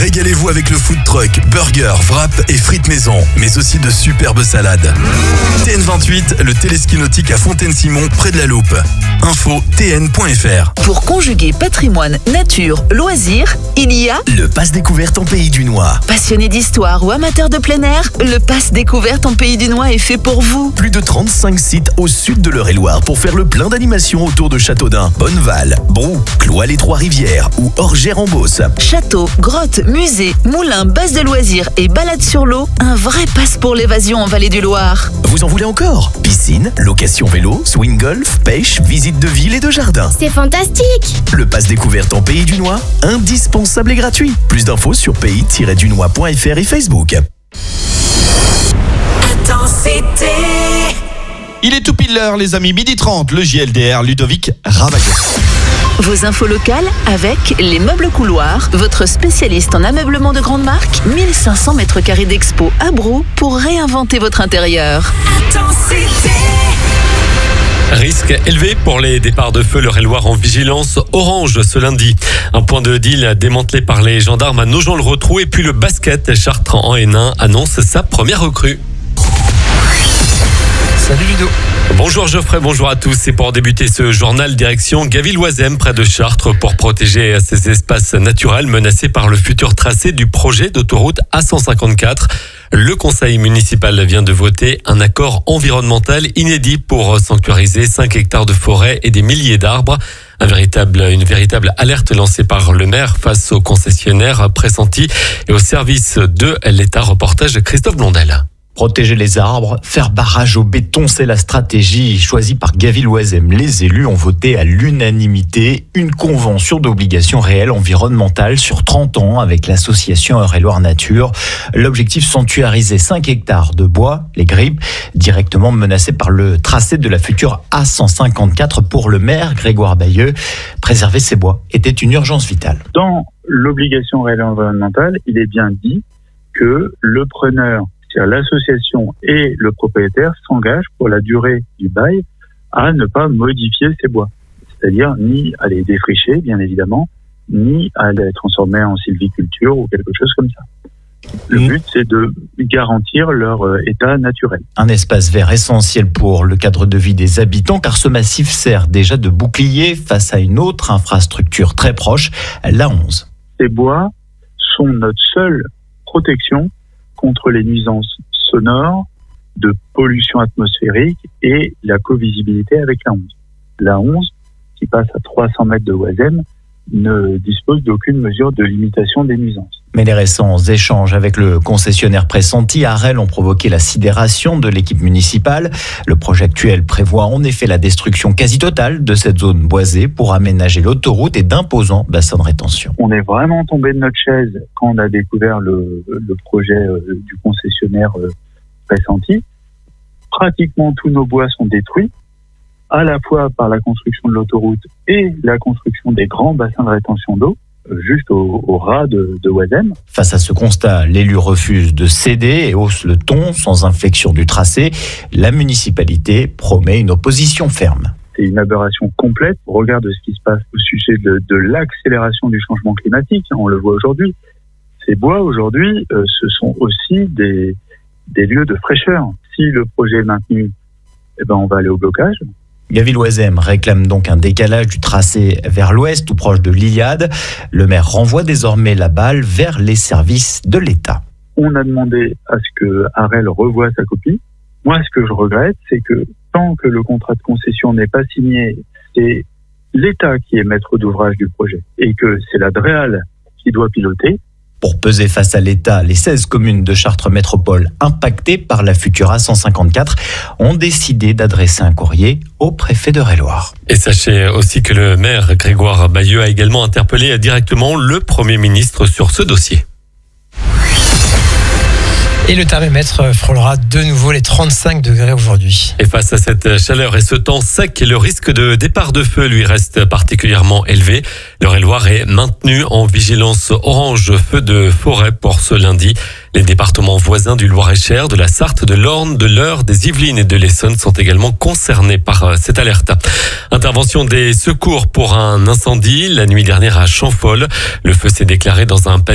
Régalez-vous avec le food truck, burger, wrap et frites maison, mais aussi de superbes salades. TN28, le téléski nautique à Fontaine-Simon, près de la Loupe. Info tn.fr. Pour conjuguer patrimoine, nature, loisirs, il y a Le Pass Découverte en Pays du Noir. passionné d'histoire ou amateur de plein air, le Pass Découverte en Pays du Noir est fait pour vous. Plus de 35 sites au sud de l'Eure-et-Loire pour faire le plein d'animations autour de Châteaudun, Bonneval, Brou, Cloix-les-Trois-Rivières ou Orgères-en-Beauce. Château, grottes, musées, moulins, bases de loisirs et balades sur l'eau, un vrai passe pour l'évasion en Vallée du Loir. Vous en voulez encore? Piscine, location vélo, swing golf, pêche, visite de ville et de jardin. C'est fantastique! Le Pass Découverte en Pays du Noir, indispensable et gratuit. Plus d'infos sur pays-du-noir.fr et Facebook. Il est tout pile l'heure, les amis, 12h30, le JLDR, Ludovic Ravagnon. Vos infos locales avec Les Meubles Couloirs, votre spécialiste en ameublement de grande marque, 1500 mètres carrés d'expo à Brou pour réinventer votre intérieur. Risque élevé pour les départs de feu. l'Eure-et-Loire en vigilance orange ce lundi. Un point de deal démantelé par les gendarmes à Nogent-le-Rotrou. Et puis le basket, Chartres en N1 annonce sa première recrue. Salut Ludo. Bonjour Geoffrey, bonjour à tous. Et pour débuter ce journal, direction Gaville-Loisem, près de Chartres, pour protéger ces espaces naturels menacés par le futur tracé du projet d'autoroute A154. Le conseil municipal vient de voter un accord environnemental inédit pour sanctuariser 5 hectares de forêt et des milliers d'arbres. Une véritable alerte lancée par le maire face aux concessionnaires pressentis et au service de l'État. Reportage Christophe Blondel. Protéger les arbres, faire barrage au béton, c'est la stratégie choisie par Gaville-Loisem. Les élus ont voté à l'unanimité une convention d'obligation réelle environnementale sur 30 ans avec l'association Eure-et-Loire Nature. L'objectif, sanctuariser 5 hectares de bois, les grippes, directement menacés par le tracé de la future A154 pour le maire Grégoire Bayeux. Préserver ces bois était une urgence vitale. Dans l'obligation réelle environnementale, il est bien dit que le preneur, c'est-à-dire l'association et le propriétaire, s'engagent pour la durée du bail à ne pas modifier ces bois. C'est-à-dire ni à les défricher, bien évidemment, ni à les transformer en sylviculture ou quelque chose comme ça. Le but, c'est de garantir leur état naturel. Un espace vert essentiel pour le cadre de vie des habitants, car ce massif sert déjà de bouclier face à une autre infrastructure très proche, l'A11. Ces bois sont notre seule protection contre les nuisances sonores, de pollution atmosphérique et la covisibilité avec la 11. La 11, qui passe à 300 mètres de Loisem, ne dispose d'aucune mesure de limitation des nuisances. Mais les récents échanges avec le concessionnaire pressenti à Arel ont provoqué la sidération de l'équipe municipale. Le projet actuel prévoit en effet la destruction quasi totale de cette zone boisée pour aménager l'autoroute et d'imposants bassins de rétention. On est vraiment tombé de notre chaise quand on a découvert le projet du concessionnaire pressenti. Pratiquement tous nos bois sont détruits, à la fois par la construction de l'autoroute et la construction des grands bassins de rétention d'eau, juste au ras de Loisem. Face à ce constat, l'élu refuse de céder et hausse le ton sans inflexion du tracé. La municipalité promet une opposition ferme. C'est une aberration complète au regard de ce qui se passe au sujet de l'accélération du changement climatique. On le voit aujourd'hui. Ces bois, aujourd'hui, ce sont aussi des lieux de fraîcheur. Si le projet est maintenu, on va aller au blocage. Gaville-Loisem réclame donc un décalage du tracé vers l'ouest, tout proche de l'Iliade. Le maire renvoie désormais la balle vers les services de l'État. On a demandé à ce que Arel revoie sa copie. Moi, ce que je regrette, c'est que tant que le contrat de concession n'est pas signé, c'est l'État qui est maître d'ouvrage du projet et que c'est la DREAL qui doit piloter. Pour peser face à l'État, les 16 communes de Chartres Métropole impactées par la future A154 ont décidé d'adresser un courrier au préfet d'Eure-et-Loire. Et sachez aussi que le maire Grégoire Bayeux a également interpellé directement le Premier ministre sur ce dossier. Et le thermomètre frôlera de nouveau les 35 degrés aujourd'hui. Et face à cette chaleur et ce temps sec, le risque de départ de feu lui reste particulièrement élevé. l'Eure-et-Loire est maintenu en vigilance orange feu de forêt pour ce lundi. Les départements voisins du Loir-et-Cher, de la Sarthe, de l'Orne, de l'Eure, des Yvelines et de l'Essonne sont également concernés par cette alerte. Intervention des secours pour un incendie la nuit dernière à Champhol. Le feu s'est déclaré dans un pavillon